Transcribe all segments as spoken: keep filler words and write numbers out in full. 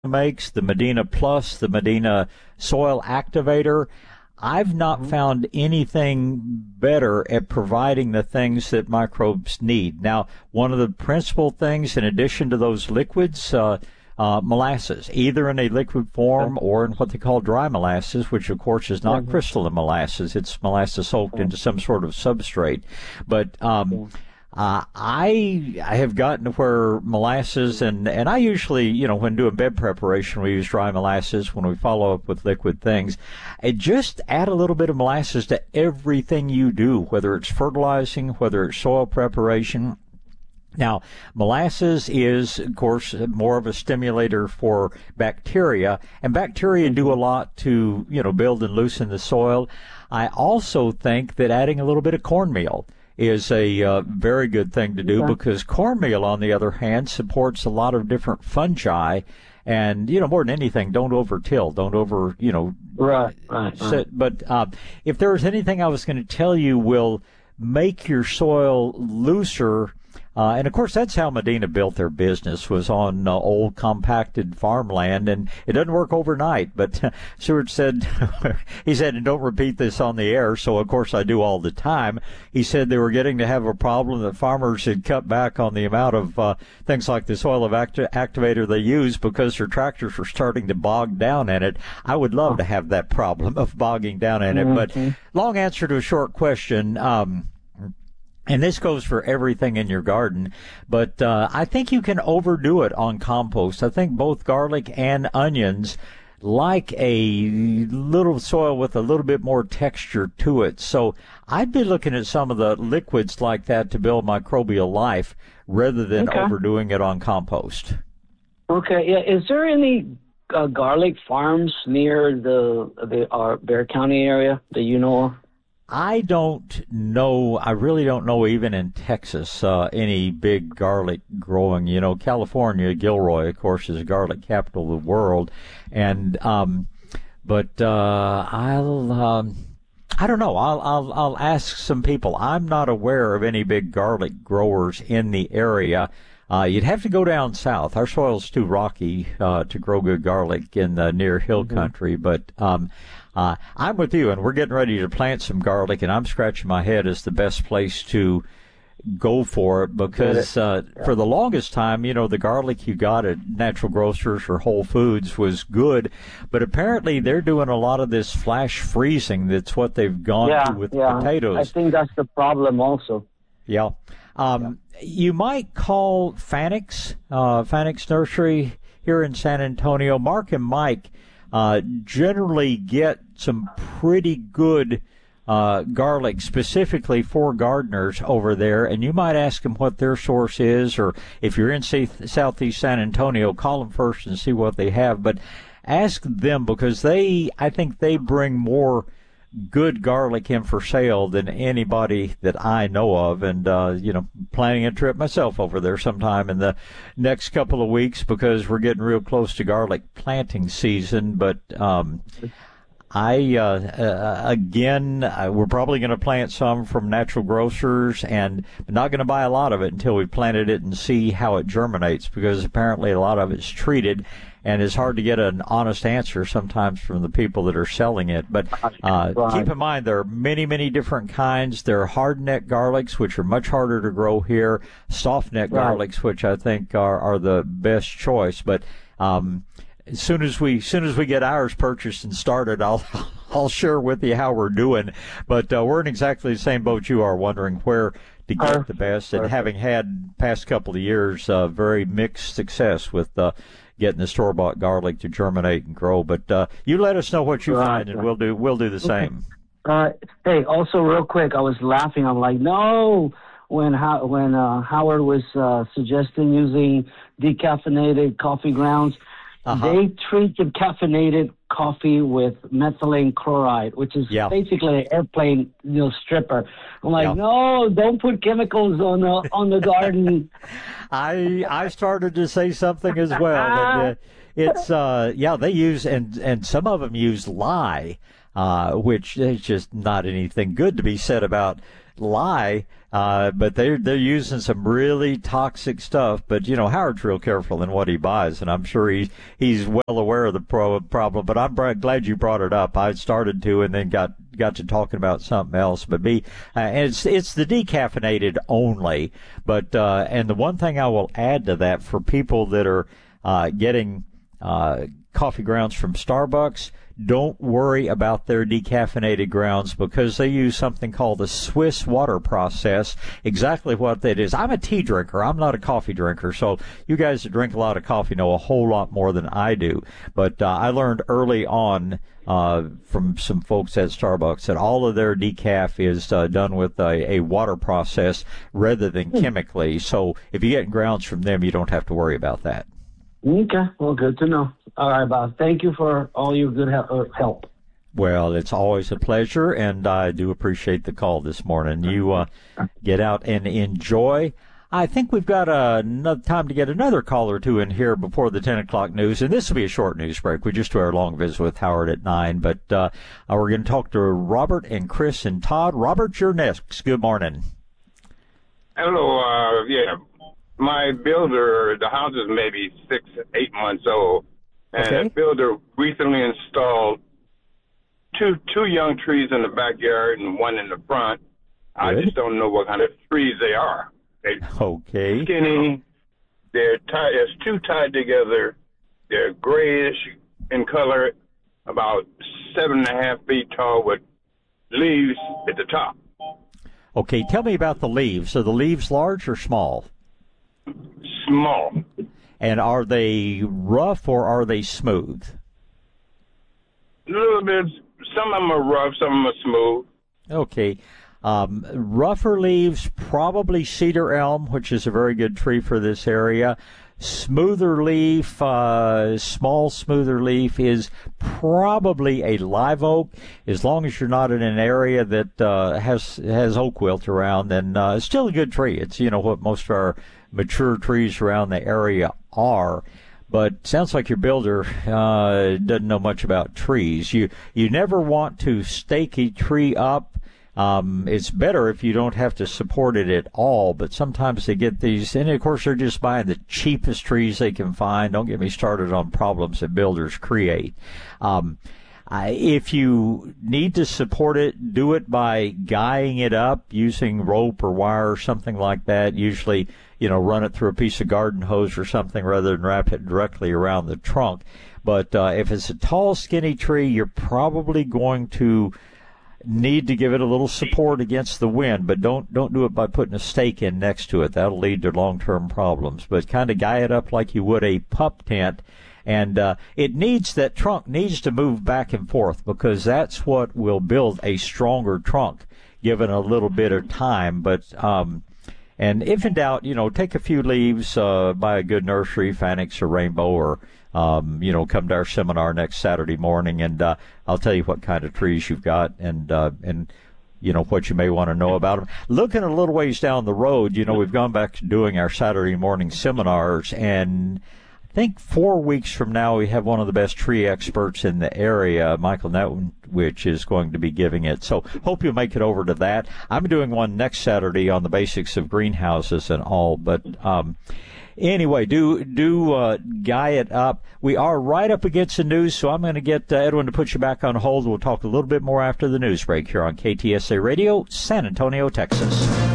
makes, the Medina Plus, the Medina Soil Activator. I've not found anything better at providing the things that microbes need. Now, one of the principal things, in addition to those liquids, uh, uh, molasses, either in a liquid form or in what they call dry molasses, which of course is not mm-hmm. crystalline molasses. It's molasses soaked into some sort of substrate. But um, Uh, I I have gotten to where molasses, and, and I usually, you know, when doing bed preparation, we use dry molasses when we follow up with liquid things. And just add a little bit of molasses to everything you do, whether it's fertilizing, whether it's soil preparation. Now, molasses is, of course, more of a stimulator for bacteria, and bacteria do a lot to, you know, build and loosen the soil. I also think that adding a little bit of cornmeal is a uh, very good thing to do, yeah. because cornmeal, on the other hand, supports a lot of different fungi. And, you know, more than anything, don't over-till, don't over, you know. Right, right, sit. right. But uh, if there was anything I was going to tell you will make your soil looser, Uh, and, of course, that's how Medina built their business, was on uh, old compacted farmland. And it doesn't work overnight. But uh, Seward said, he said, and don't repeat this on the air, so, of course, I do all the time. He said they were getting to have a problem that farmers had cut back on the amount of uh, things like the soil acti- activator they use because their tractors were starting to bog down in it. I would love to have that problem of bogging down in it. Mm-hmm. But long answer to a short question. Um, And this goes for everything in your garden, but uh, I think you can overdo it on compost. I think both garlic and onions like a little soil with a little bit more texture to it. So I'd be looking at some of the liquids like that to build microbial life rather than okay. overdoing it on compost. Okay. Yeah. Is there any uh, garlic farms near the the our Bexar County area that you know of? I don't know, I really don't know even in Texas, uh, any big garlic growing. You know, California, Gilroy, of course, is the garlic capital of the world. And, um, but, uh, I'll, um, I don't know. I'll, I'll, I'll ask some people. I'm not aware of any big garlic growers in the area. Uh, you'd have to go down south. Our soil's too rocky, uh, to grow good garlic in the near hill mm-hmm. country, but, um, Uh, I'm with you, and we're getting ready to plant some garlic, and I'm scratching my head as the best place to go for it because uh, yeah. for the longest time, you know, the garlic you got at Natural Grocers or Whole Foods was good, but apparently they're doing a lot of this flash freezing. That's what they've gone yeah, to with yeah. potatoes. I think that's the problem also. Yeah. Um, yeah. You might call Fanix, uh, Fanix Nursery here in San Antonio. Mark and Mike Uh, generally get some pretty good uh, garlic specifically for gardeners over there, and you might ask them what their source is, or if you're in southeast San Antonio, call them first and see what they have. But ask them because they, I think they bring more good garlic in for sale than anybody that I know of. And, uh, you know, planning a trip myself over there sometime in the next couple of weeks because we're getting real close to garlic planting season. But, um, I, uh, uh again, uh, we're probably going to plant some from Natural Grocers and not going to buy a lot of it until we've planted it and see how it germinates because apparently a lot of it's treated. And it's hard to get an honest answer sometimes from the people that are selling it. But uh, right. keep in mind there are many, many different kinds. There are hard-neck garlics, which are much harder to grow here. Soft-neck right. garlics, which I think are, are the best choice. But um, as soon as we, as soon as we get ours purchased and started, I'll I'll share with you how we're doing. But uh, we're in exactly the same boat you are, wondering where to get Perfect. the best. And Perfect. having had past couple of years uh, very mixed success with uh, getting the store-bought garlic to germinate and grow. But uh, you let us know what you right. find, and we'll do we'll do the same. Uh, hey, also real quick, I was laughing. I'm like, no, when How- when uh, Howard was uh, suggesting using decaffeinated coffee grounds, uh-huh. they treat the caffeinated coffee with methylene chloride, which is yeah. basically an airplane, you know, stripper. I'm like, yeah. no, don't put chemicals on the on the garden. I I started to say something as well. But, uh, it's uh yeah they use and and some of them use lye, uh, which is just not anything good to be said about lie, uh, but they're they're using some really toxic stuff. But you know, Howard's real careful in what he buys, and I'm sure he he's well aware of the pro- problem. But I'm br- glad you brought it up. I started to, and then got got to talking about something else. But me, uh, and it's it's the decaffeinated only. But uh, and the one thing I will add to that for people that are uh, getting uh, coffee grounds from Starbucks, don't worry about their decaffeinated grounds because they use something called the Swiss water process. Exactly what that is. I'm a tea drinker. I'm not a coffee drinker. So you guys that drink a lot of coffee know a whole lot more than I do. But uh, I learned early on uh, from some folks at Starbucks that all of their decaf is uh, done with a, a water process rather than chemically. So if you get grounds from them, you don't have to worry about that. Okay, well, good to know. All right, Bob. Thank you for all your good help. Well, it's always a pleasure, and I do appreciate the call this morning. You uh, get out and enjoy. I think we've got uh, enough time to get another call or two in here before the ten o'clock news, and this will be a short news break. We just do our long visit with Howard at nine, but uh, we're going to talk to Robert and Chris and Todd. Robert, you're next. Good morning. Hello. Uh, yeah. My builder, the house is maybe six, eight months old, and okay. the builder recently installed two two young trees in the backyard and one in the front. Good. I just don't know what kind of trees they are. They're okay. skinny. They're tied. It's two tied together. They're grayish in color, about seven and a half feet tall, with leaves at the top. Okay, tell me about the leaves. Are the leaves large or small? Small. And are they rough or are they smooth? A little bit. Some of them are rough, some of them are smooth. Okay. Um, rougher leaves, probably cedar elm, which is a very good tree for this area. Smoother leaf, uh, small smoother leaf is probably a live oak. As long as you're not in an area that uh, has has oak wilt around, then uh, it's still a good tree. It's, you know, what most of our mature trees around the area are. But sounds like your builder uh, doesn't know much about trees. You you never want to stake a tree up. Um, it's better if you don't have to support it at all, but sometimes they get these, and of course they're just buying the cheapest trees they can find. Don't get me started on problems that builders create. Um, I, if you need to support it, do it by guying it up using rope or wire or something like that. Usually, you know, run it through a piece of garden hose or something rather than wrap it directly around the trunk. But uh, if it's a tall, skinny tree, you're probably going to need to give it a little support against the wind, but don't don't do it by putting a stake in next to it. That'll lead to long-term problems. But kind of guy it up like you would a pup tent, and uh, it needs, that trunk needs to move back and forth because that's what will build a stronger trunk, given a little bit of time. But um, and if in doubt, you know, take a few leaves, uh, buy a good nursery, Phoenix or Rainbow, or Um, you know, come to our seminar next Saturday morning, and uh, I'll tell you what kind of trees you've got, and uh, and you know what you may want to know about them. Looking a little ways down the road, you know, we've gone back to doing our Saturday morning seminars, and I think four weeks from now we have one of the best tree experts in the area, Michael Netwich, is going to be giving it. So hope you'll make it over to that. I'm doing one next Saturday on the basics of greenhouses and all, but um, Anyway, do do uh, guy it up. We are right up against the news, so I'm going to get uh, Edwin to put you back on hold. We'll talk a little bit more after the news break here on K T S A Radio, San Antonio, Texas.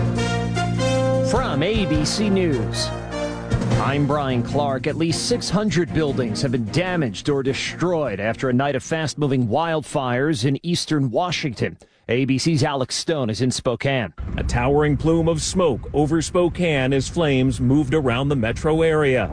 From A B C News, I'm Brian Clark. At least six hundred buildings have been damaged or destroyed after a night of fast-moving wildfires in eastern Washington. A B C's Alex Stone is in Spokane. A towering plume of smoke over Spokane as flames moved around the metro area.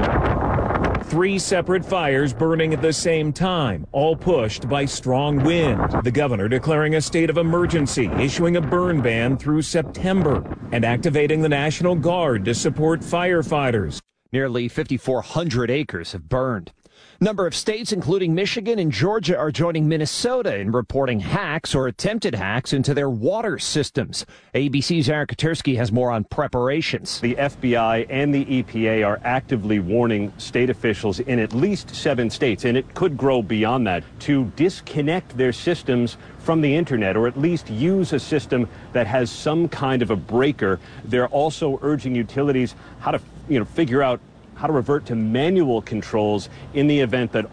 Three separate fires burning at the same time, all pushed by strong wind. The governor declaring a state of emergency, issuing a burn ban through September, and activating the National Guard to support firefighters. Nearly fifty-four hundred acres have burned. Number of states, including Michigan and Georgia, are joining Minnesota in reporting hacks or attempted hacks into their water systems. A B C's Eric Katersky has more on preparations. The F B I and the E P A are actively warning state officials in at least seven states, and it could grow beyond that, to disconnect their systems from the internet, or at least use a system that has some kind of a breaker. They're also urging utilities how to, you know, figure out how to revert to manual controls in the event that